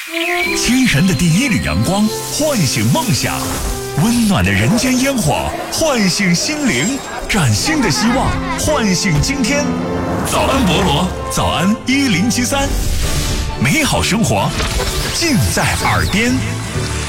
清晨的第一缕阳光唤醒梦想，温暖的人间烟火唤醒心灵，崭新的希望唤醒今天。早安菠萝，早安1073，美好生活尽在耳边。